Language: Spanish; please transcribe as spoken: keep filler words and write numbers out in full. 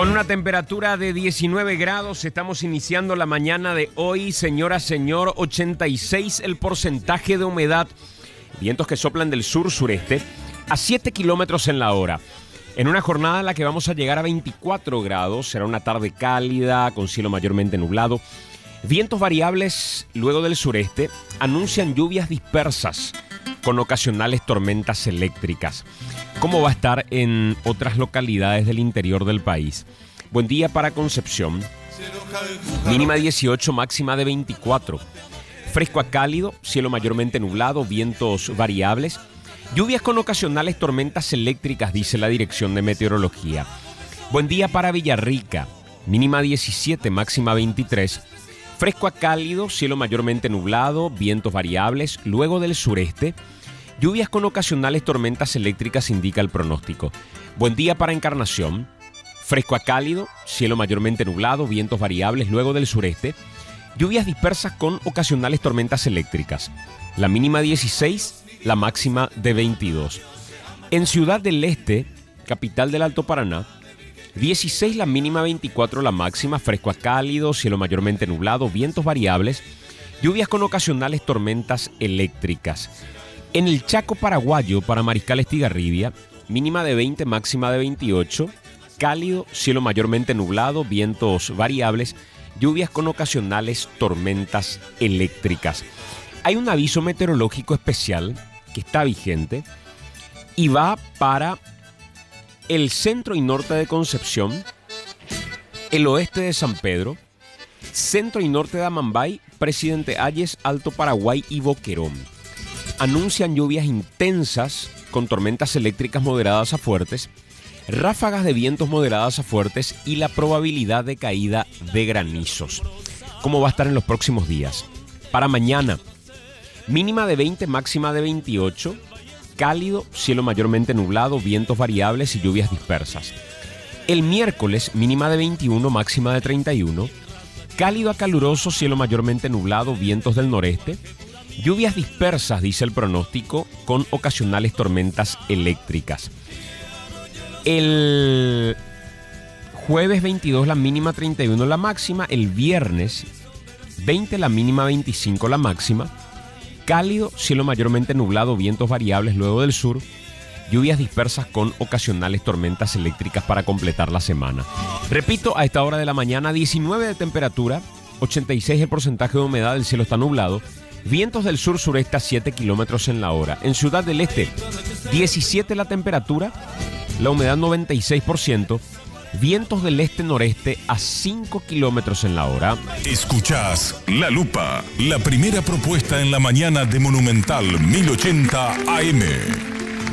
Con una temperatura de diecinueve grados, estamos iniciando la mañana de hoy. Señora, señor, ochenta y seis el porcentaje de humedad. Vientos que soplan del sur-sureste a siete kilómetros en la hora. En una jornada en la que vamos a llegar a veinticuatro grados, será una tarde cálida, con cielo mayormente nublado. Vientos variables luego del sureste anuncian lluvias dispersas con ocasionales tormentas eléctricas. ¿Cómo va a estar en otras localidades del interior del país? Buen día para Concepción. Mínima dieciocho, máxima de veinticuatro. Fresco a cálido, cielo mayormente nublado, vientos variables. Lluvias con ocasionales tormentas eléctricas, dice la Dirección de Meteorología. Buen día para Villarrica. Mínima diecisiete, máxima veintitrés. Fresco a cálido, cielo mayormente nublado, vientos variables, luego del sureste. Lluvias con ocasionales tormentas eléctricas, indica el pronóstico. Buen día para Encarnación. Fresco a cálido, cielo mayormente nublado, vientos variables, luego del sureste. Lluvias dispersas con ocasionales tormentas eléctricas. La mínima dieciséis, la máxima de veintidós. En Ciudad del Este, capital del Alto Paraná, dieciséis la mínima, veinticuatro la máxima, fresco a cálido, cielo mayormente nublado, vientos variables, lluvias con ocasionales tormentas eléctricas. En el Chaco paraguayo, para Mariscal Estigarribia, mínima de veinte, máxima de veintiocho, cálido, cielo mayormente nublado, vientos variables, lluvias con ocasionales tormentas eléctricas. Hay un aviso meteorológico especial que está vigente y va para el centro y norte de Concepción, el oeste de San Pedro, centro y norte de Amambay, Presidente Hayes, Alto Paraguay y Boquerón. Anuncian lluvias intensas con tormentas eléctricas moderadas a fuertes, ráfagas de vientos moderadas a fuertes y la probabilidad de caída de granizos. ¿Cómo va a estar en los próximos días? Para mañana, mínima de veinte, máxima de veintiocho, cálido, cielo mayormente nublado, vientos variables y lluvias dispersas. El miércoles, mínima de veintiuno, máxima de treinta y uno, cálido a caluroso, cielo mayormente nublado, vientos del noreste, lluvias dispersas, dice el pronóstico, con ocasionales tormentas eléctricas. El jueves veintidós la mínima, treinta y uno la máxima. El viernes veinte la mínima, veinticinco la máxima. Cálido, cielo mayormente nublado, vientos variables luego del sur. Lluvias dispersas con ocasionales tormentas eléctricas para completar la semana. Repito, a esta hora de la mañana, diecinueve de temperatura, ochenta y seis el porcentaje de humedad, el cielo está nublado. Vientos del sur-sureste a siete kilómetros en la hora. En Ciudad del Este, diecisiete la temperatura, la humedad noventa y seis por ciento. Vientos del este-noreste a cinco kilómetros en la hora. Escuchás La Lupa, la primera propuesta en la mañana de Monumental mil ochenta A M.